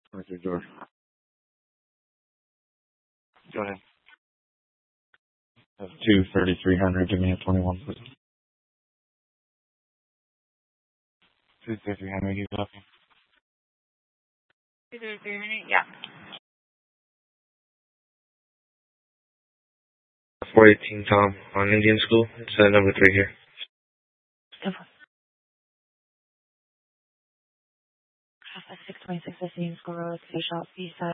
Where's your door? Go ahead. That's 23300. Give me a 21, please. 23300. You got me. 23300. Yeah. 418 Tom on Indian School. It's number 3 here. Okay. 626 Indian School Road, 3 shop, B side.